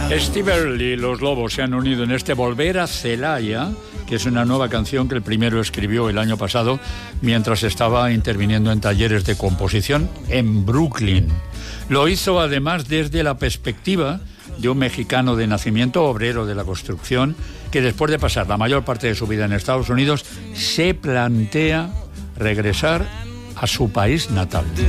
Steve Earle y Los Lobos se han unido en este Volver a Celaya, que es una nueva canción que el primero escribió el año pasado mientras estaba interviniendo en talleres de composición en Brooklyn. Lo hizo además desde la perspectiva de un mexicano de nacimiento, obrero de la construcción, que después de pasar la mayor parte de su vida en Estados Unidos se plantea regresar a su país natal.